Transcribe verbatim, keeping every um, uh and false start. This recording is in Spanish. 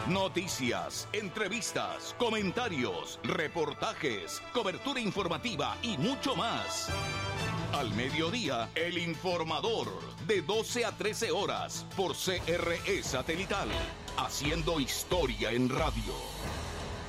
Noticias, entrevistas, comentarios, reportajes, cobertura informativa y mucho más. Al mediodía, El Informador, de doce a trece horas, por C R E Satelital, haciendo historia en radio.